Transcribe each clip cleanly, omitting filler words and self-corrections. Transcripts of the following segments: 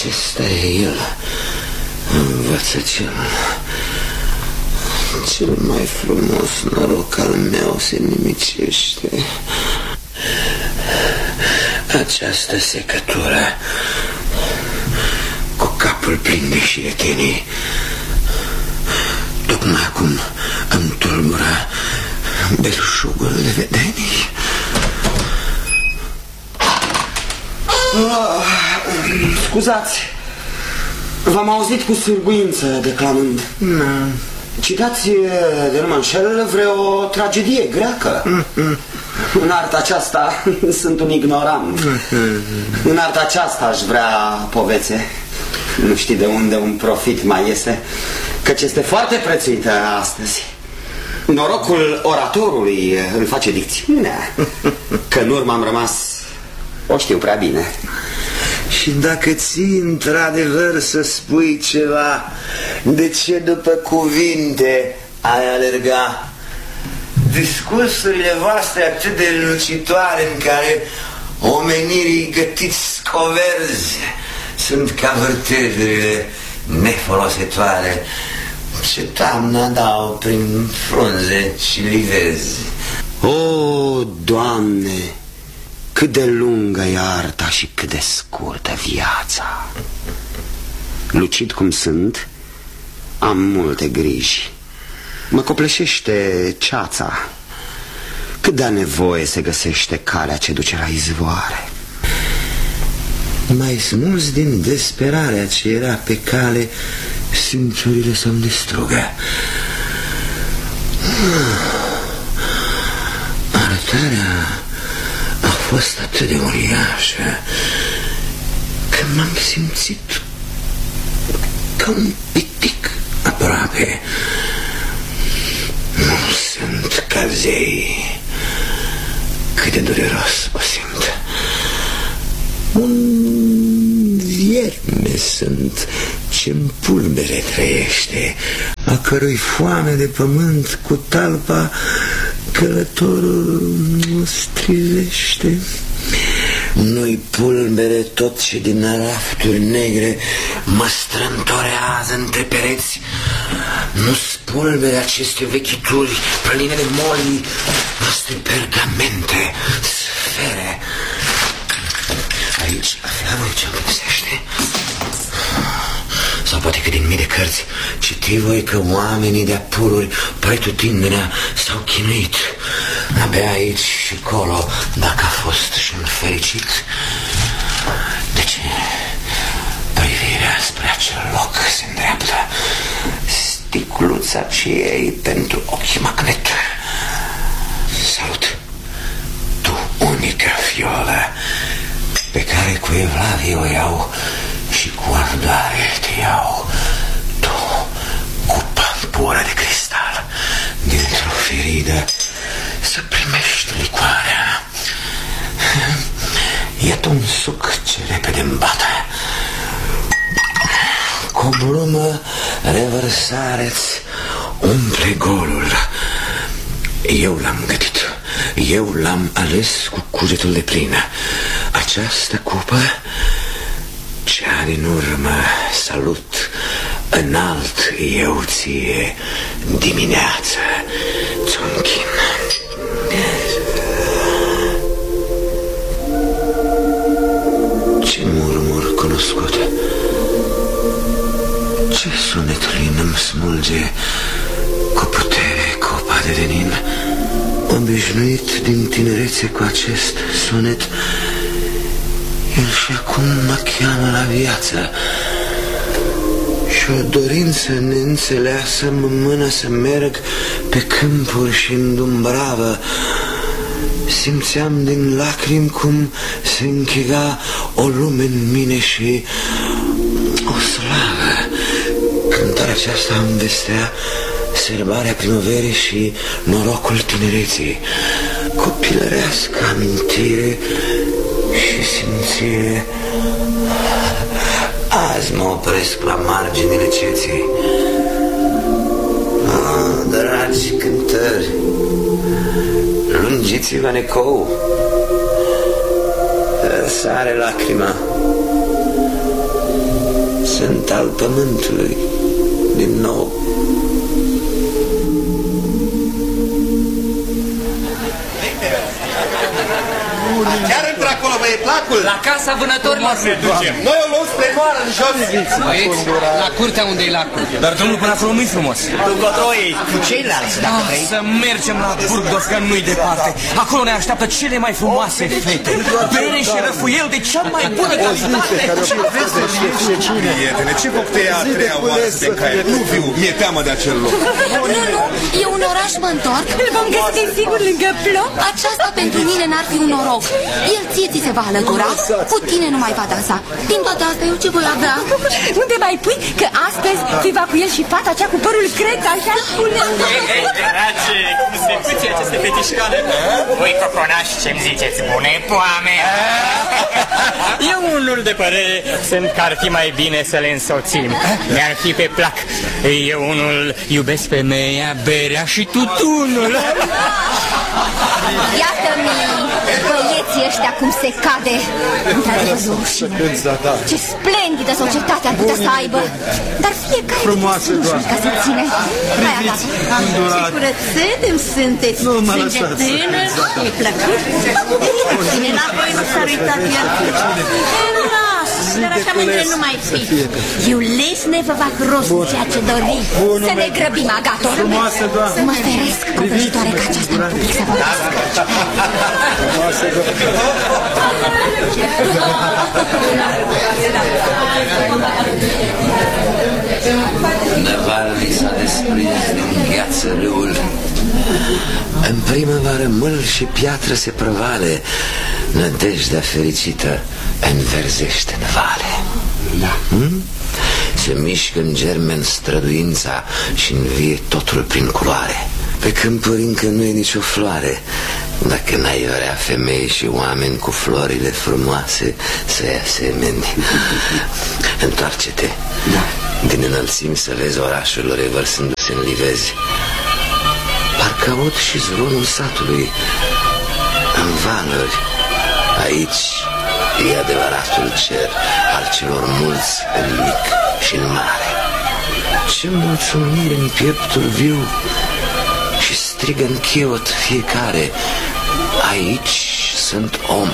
Acesta e el, învățăcel. Cel mai frumos noroc al meu se nimicește. Această secătură cu capul plin de șiretenii tocmai acum îmi tulbură belșugul de vedenii. Scuzați, v-am auzit cu sârguință declamând. Citați, de nu mă înșel, vreo tragedie greacă. În arta aceasta sunt un ignorant. În arta aceasta aș vrea povețe. Nu știi de unde un profit mai iese, căci este foarte prețuită astăzi. Norocul oratorului îl face dicțiunea, că în urmă am rămas, o știu prea bine. Și dacă ții într-adevăr să spui ceva, de ce după cuvinte ai alerga? Discursurile voastre atât de lucitoare, în care omenirii gătiți scoverzi sunt ca vârtejurile nefolositoare ce toamna dau prin frunze și livezi. O, Doamne, cât de lungă e arta și cât de scurtă viața. Lucid cum sunt, am multe griji. Mă copleșește ceața. Cât de nevoie se găsește calea ce duce la izvoare. Mai smuls din desperarea ce era pe cale, simțurile să-mi distrugă. Arătarea a fost atât de uriașă că m-am simțit ca un pitic aproape. Nu sunt ca zei. Cât de dureros o simt. Un vierme sunt ce-n pulbere trăiește, a cărui foame de pământ cu talpa călătorul nu strivește. Nu-i pulbere tot ce din rafturi negre mă strântorează între pereți. Nu-s pulbere aceste vechituri pline de moli, noastre pergamente, sfere. Aici afla voi ce-mi lipsește? Sau poate că din mii de cărți citi voi că oamenii de-a pururi pretutindenea s-au chinuit. Abia aici și colo, dacă a fost și un fericit. De ce privirea spre acel loc se îndreaptă? Sticluța ce ei pentru ochi magnet. Salut, tu unica fiolă pe care cu evlavie o iau și cu ardoare te iau. Tu, cupa pură de cristal, dintr-o feridă să primești licoarea. Iată un suc ce repede îmbată. Cu o brumă revărsare-ți umple golul. Eu l-am gătit, eu l-am ales cu cugetul de plin. Această cupă, cea din urmă, salut înalt eu ție dimineață ți-o închin. Ce murmur cunoscut, ce sunet lin îmi smulge cu putere copa de venin. Obișnuit din tinerețe cu acest sunet, el și acum mă cheamă la viață. Și o dorință neînțeleasă mă mână să merg pe câmpuri și în Dumbravă. Simțeam din lacrimi cum se închega o lume în mine și o slavă. Cântarea aceasta îmi vestea sărbarea primăverii și norocul tinereții, copilărească amintire și simțire. Azi mă opresc la marginile ceții. Dragi cântări, lungiți-vă în ecou, sare lacrima. Sunt al pământului din nou. Chiar într-acolo vă e placul? La casa vânătorilor ne ducem. Noi o luăm spre moară în jos. Băieți, la curtea unde e lacul. Dar drumul până acolo nu-i frumos. Încotro e cu ceilalți, dacă vrei. Să mergem la Burgdorf, că nu-i departe. Acolo ne așteaptă cele mai frumoase fete. Bere și răfuiel de cea mai bună calitate. Prietene, ce cocktail a treia oasă de caie? Nu viu, mi-e teamă de acel loc. Nu, e un oraș, mă întorc. Îl vom găsi sigur lângă Plop. Aceasta pentru mine n-ar fi un noroc. El ți se va alătura, cu tine nu mai va dansa. Din toate astea, eu ce voi avea? Unde mai pui că astăzi fi va cu el și fata cea cu părul creț, așa spune. Ei, dragi, cum se puțe aceste fetișcale? Voi, coconași, ce-mi ziceți, bune poame? Eu unul de părere sunt că ar fi mai bine să le însoțim. Mi-ar fi pe plac. Eu unul iubesc femeia, berea și tutunul. Iată-mi băieții ăștia cum se cade. Într-adevăr, rușine. Ce splendidă societate ar putea să aibă. Dar fiecare frumoasă doar ca se ține. Hai, Agata. Ce curățete sunteți. Sânge tânăr, e plăcut. Ține înapoi, nu s-a uitat el. Lasă, dar așa mâine nu mai fi. Eu lesne vă fac rost ceea ce dori. Să ne grăbim, Agata. Frumoasă doar. Să mă feresc cu vrăjitoare ca aceasta în public să vă Năvalul s-a desprins din gheață râul. În primăvară mâl și piatră se prăvale. Nădejdea fericită înverzește în vale. Se mișcă în germen străduința și învie totul prin culoare. Pe câmpuri încă nu e nicio floare. Dacă n-ai vrea femei și oameni cu florile frumoase să-i asemeni. Întoarce-te. Din înălțimi să vezi orașul revărsându-se în livezi. Parcă aud și zvonul satului. În valuri. Aici e adevăratul cer al celor mulți în mic și în mare. Ce mulțumire în pieptul viu și strigă în chiot fiecare: aici sunt om,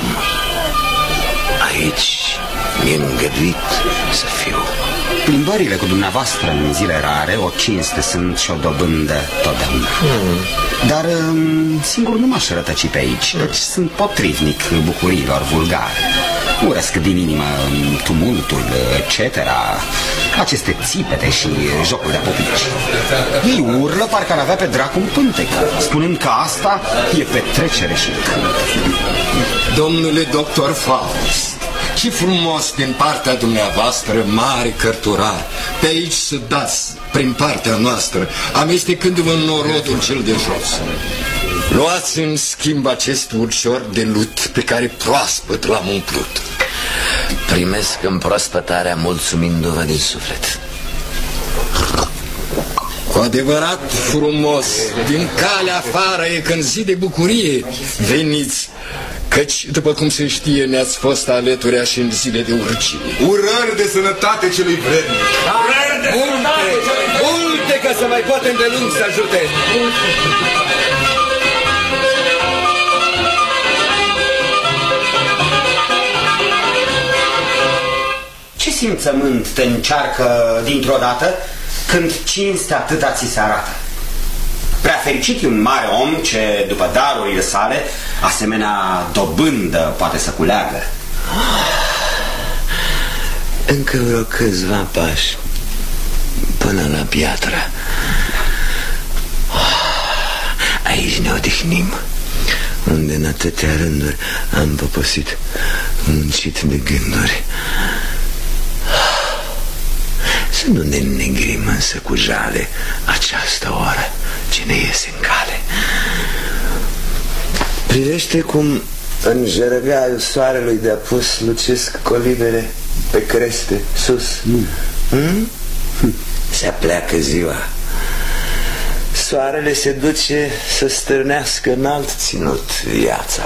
aici mi-e îngăduit să fiu. Plimbările cu dumneavoastră în zile rare o cinste sunt și o dobândă totdeauna. Dar singur nu m-aș rătăci pe aici, deci sunt potrivnic bucuriilor vulgare. Urăsc din inimă tumultul, etc., aceste țipete și jocuri de popici. Ei urlă parcă ar avea pe dracu un pântec, spunând că asta e petrecere și cânt. Domnule doctor Faust, ce frumos din partea dumneavoastră, mari cărturari, pe aici să dați, prin partea noastră, amestecându-vă în norodul cel de jos. Luați în schimb acest urcior de lut pe care proaspăt l-am umplut. Primesc împrospătarea mulțumindu-vă din suflet. Cu adevărat frumos, din calea afară e când zi de bucurie. Veniți, căci, după cum se știe, ne-ați fost alăturea și în zile de urgie. Urări de sănătate celui vrednic. Urări de sănătate! Multe ca să mai poate îndelung să ajute! Ce simțământ te încearcă dintr-o dată când cinstea atâta ți se arată? Prea fericit e un mare om ce, după darurile sale, asemenea dobândă poate să culeagă. Încă vreo câțiva pași până la piatră. Aici ne odihnim, unde în atâtea rânduri am poposit, muncit de gânduri. Să nu ne înnegrim însă cu jale această oră ce ne iese în cale. Privește cum în jărăgaiul soarelui de apus lucesc colibele pe creste, sus. Se apleacă ziua. Soarele se duce să stârnească în alt ținut viața.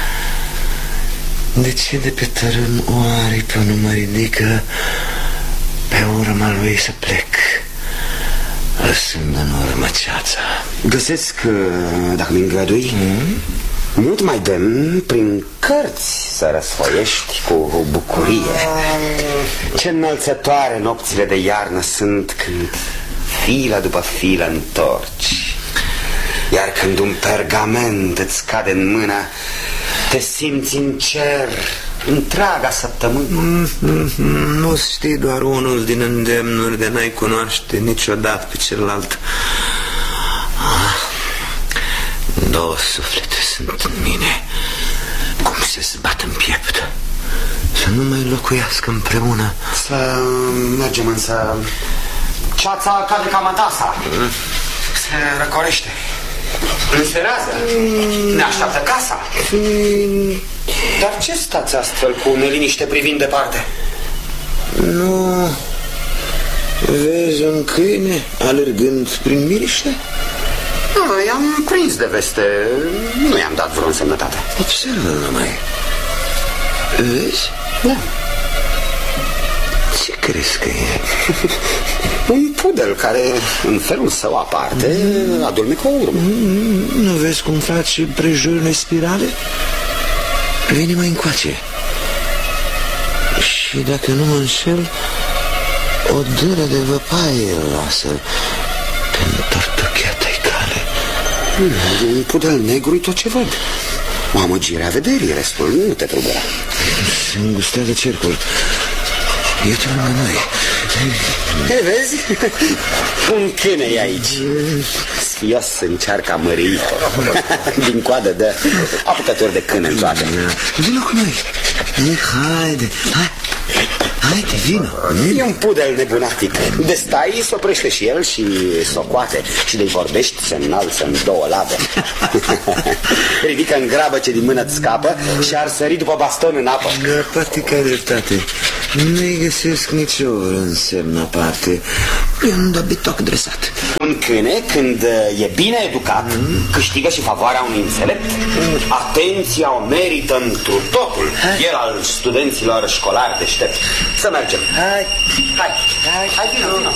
De ce de pe tărâm o aripă nu mă ridică pe urma lui să plec, lăsând în urmă ceața. Găsesc, dacă mi îngădui, mult mai demn prin cărți să răsfoiești cu bucurie. Ce înălțătoare nopțile de iarnă sunt când filă după filă întorci. Iar când un pergament îți cade în mână, te simți în cer întreaga săptămână. Nu știi doar unul din îndemnuri de n-ai cunoaște niciodată pe celălalt. Două suflete sunt în mine, cum se zbat în piept, să nu mai locuiască împreună. Să mergem însă. Ceața cade cam adasa. Se răcorește. Înserează. Ne așteaptă casa. Dar ce stați astfel cu neliniște privind departe? Nu vezi un câine alergând prin miriște? Nu, i-am prins de veste. Nu i-am dat vreo însemnătate. Observă-l numai. Vezi? Da. Ce crezi că e? Un pudel care, în felul său aparte, adorme cu o urmă. Nu vezi cum face prejurne spirale? Vine mai încoace. Și dacă nu mă înșel, o dâră de văpaie lasă pe întortocheata-i cale. Un pudel negru e tot ce văd. O amăgire a vederii, restul nu te tulbura. Se îngustează cercul. Iată lumea noi. Vezi? Un câine e aici. Sfios încearcă a mări. Din coadă de apucători de câine în toate. Vino cu noi. Haide. Haide, vino. E un pudel nebunatic. De stai, se oprește și el și socoate. Și de-i vorbești, se înalță în două labe. Ridică în grabă ce din mână îți scapă și ar sări după baston în apă. Poate că ai dreptate. Nu-i găsesc nicio însemn aparte. E un dobitoc dresat. Un câine, când e bine educat, câștigă și favoarea unui înțelept. Atenția o merită întru totul. El al studenților școlari deștepți. Să mergem. Hai, vino.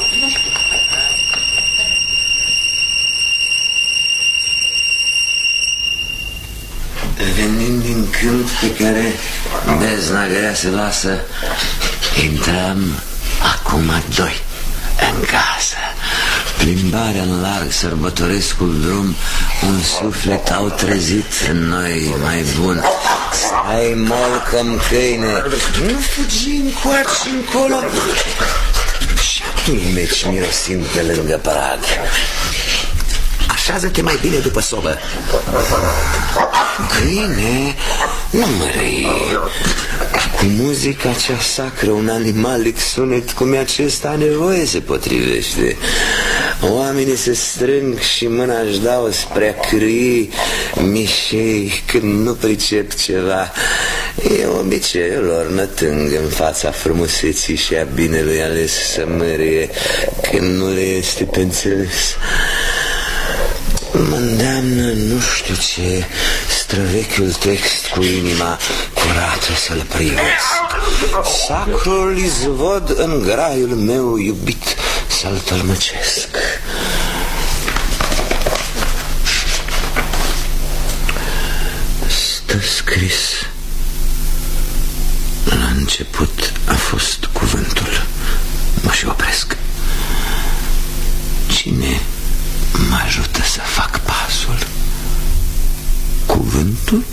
Venind din câmp pe care bezna grea se lasă, intram acum doi în casă. Plimbarea în larg, sărbătorescul drum, un suflet au trezit în noi mai bun. Stai, molcăm, câine, nu fugi încoace și încolo. Și-atul meci mirosind pe lângă prag. Așează-te mai bine după sobă. Câine, nu mă răi. Cu muzica cea sacră, un animalic sunet cum e acesta nevoie se potrivește. Oamenii se strâng și mâna-și dau spre a cârui mișei când nu pricep ceva. E obiceiul lor nătâng în fața frumuseții și a binelui ales să mărie când nu le este pe înțeles. Mă îndeamnă nu știu ce străvechiul text cu inima curată să-l privesc. Sacrul izvod în graiul meu iubit să-l tălmăcesc. Stă scris: la început a fost cuvântul. Mă și opresc. Cine mă ajută să fac pasul? Cuvântul?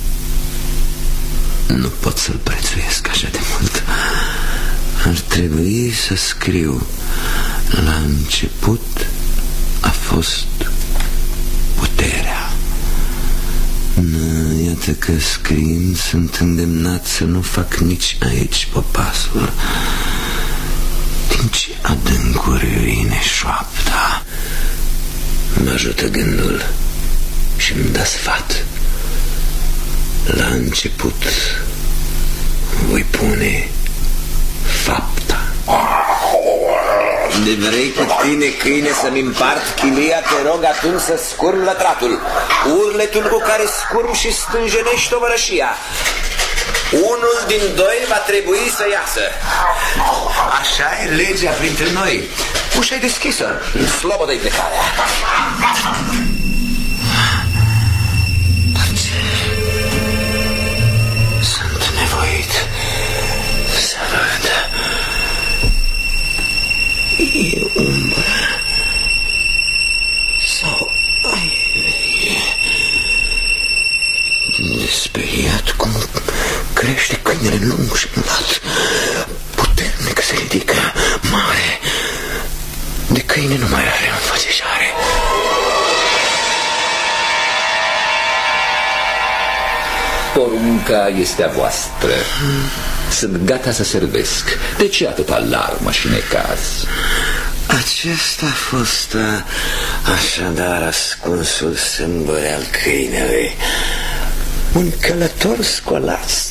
Nu pot să-l prețuiesc așa de mult. Ar trebui să scriu: la început a fost puterea. Iată că scriind sunt îndemnat să nu fac nici aici popasul. Din ce adâncuri vine șoapta? Mă ajută gândul și îmi dă sfat. La început voi pune fapta. De vrei cu tine, câine, să-mi împart chilia, te rog atunci să scurm lătratul, urletul cu care scurm și stânjenești tovărășia. Unul din doi va trebui să iasă. Așa e legea printre noi. Ușa e deschisă. Slobodă-i plecarea. Sunt nevoit să văd. E umbră sau aer? Nesperiat cum crește câinele lung și mulat. Puternic se ridică, mare. De câine nu mai are înfățișare. Porunca este a voastră. Sunt gata să servesc. De ce atâta alarmă și necaz? Acesta a fost așadar ascunsul sâmbure al câinelui. Un călător scolast.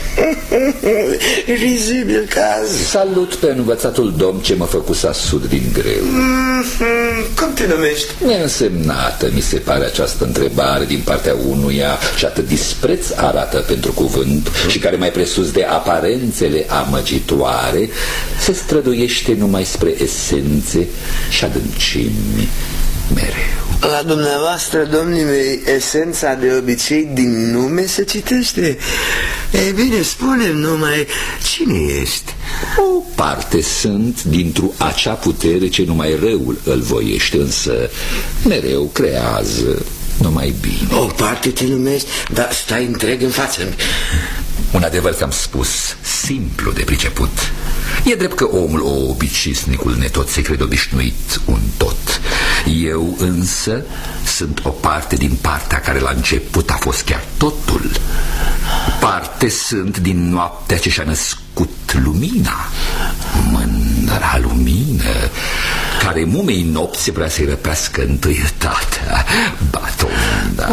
Rizibil caz. Salut pe învățatul domn ce mă făcu să asud din greu. Cum te numești? Neînsemnată mi se pare această întrebare din partea unuia și atât dispreț arată pentru cuvânt și care mai presus de aparențele amăgitoare se străduiește numai spre esențe și adâncimi mereu. La dumneavoastră, domnii mei, esența de obicei din nume se citește. Ei bine, spune-mi numai, cine ești? O parte sunt dintr-o acea putere ce numai răul îl voiește, însă mereu creează numai bine. O parte te numești, dar stai întreg în față. Un adevăr ți-am spus, simplu de priceput. E drept că omul obicisnicul netot se crede obișnuit un tot. Eu însă sunt o parte din partea care la început a fost chiar totul. Parte sunt din noaptea ce și-a născut lumina. Mândra lumină care mumei nopți vrea să-i răpească întâietatea. Batonda.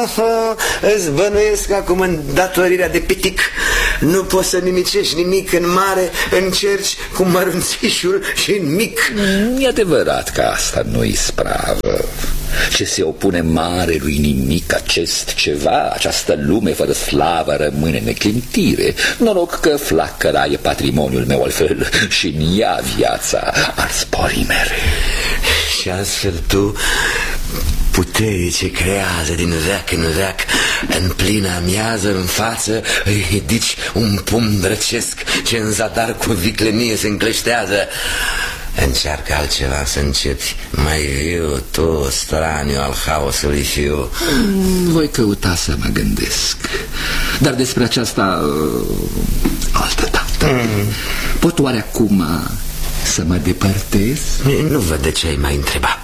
Îți bănuiesc acum îndatorirea de pitic. Nu poți să nimicești nimic în mare. Încerci cu mărunțișul și în mic. E adevărat că asta nu-i spravă. Ce se opune marelui nimic, acest ceva, această lume fără slavă rămâne neclintire. Noroc că flacăra e patrimoniul meu, altfel și în ea viața ar spori mereu. Și astfel tu, puterii ce creează din veac în veac, în plină amiază în față îi ridici un pumn drăcesc ce în zadar cu viclenie se încleștează. Încearcă altceva să începi mai viu, tu, straniu al haosului fiu. Voi căuta să mă gândesc. Dar despre aceasta altă dată. Pot oare acum să mă depărtez? Nu văd de ce ai mai întreba.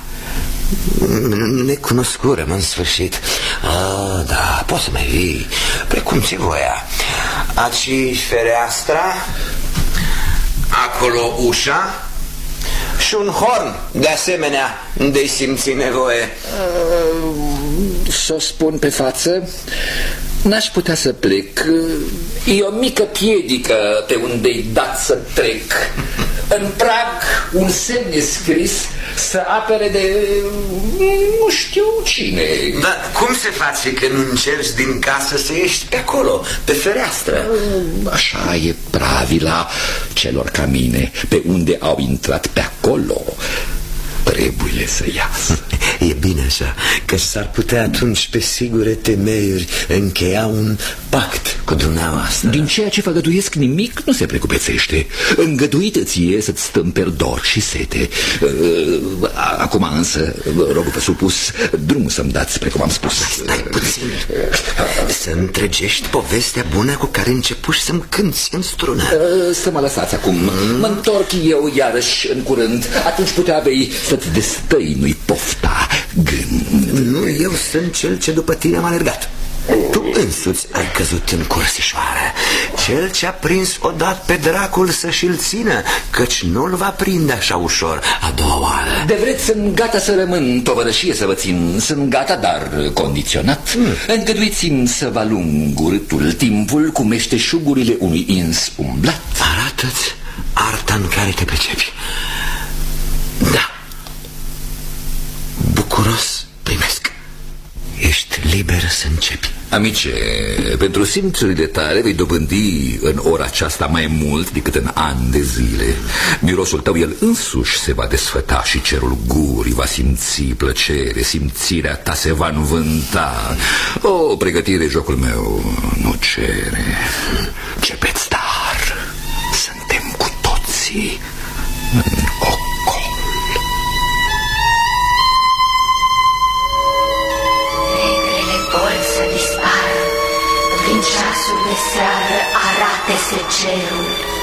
Necunoscurăm în sfârșit. Da, poți să mai vii precum ți voia. Aci fereastra, acolo ușa și un horn, de asemenea, de-i simți nevoie. Să o spun pe față, n-aș putea să plec. E o mică piedică pe unde-i dat să trec. În prag un semn e scris să apere de nu știu cine. Dar cum se face că nu încerci din casă să ieși pe acolo, pe fereastră? Așa e pravila celor ca mine. Pe unde au intrat pe acolo trebuie să iasă. E bine așa, că s-ar putea atunci pe sigure temeiuri încheia un pact cu dumneavoastră. Din ceea ce făgăduiesc nimic nu se precupețește. Îngăduit îți să-ți stâmperi dor și sete. Acum însă, rog pe supus, drumul să-mi dați, precum am spus. Stai puțin. Să întregești povestea bună cu care începuși să-mi cânti în strună. Să mă lăsați acum. Mă întorc eu iarăși în curând. Atunci putea vei să-ți destăinui pofta. Gând. Nu, eu sunt cel ce după tine am alergat. Tu însuți ai căzut în cursișoară. Cel ce a prins odată pe dracul să-și-l țină, căci nu-l va prinde așa ușor a doua oară. De vreți, sunt gata să rămân tovărășie să vă țin. Sunt gata, dar condiționat. Îngăduiți-mi să vă alung urâtul timpul cu meșteșugurile unui ins umblat. Arată-ți arta în care te pricepi. Da. Bucuros primesc. Ești liber să începi. Amice, pentru simțurile tale vei dobândi în ora aceasta mai mult decât în ani de zile. Mirosul tău el însuși se va desfăta și cerul gurii va simți plăcere, simțirea ta se va învânta. O pregătire, jocul meu, nu cere. Cepeți dar, suntem cu toții în ocol. Prin ceasul de seară arate-se cerul.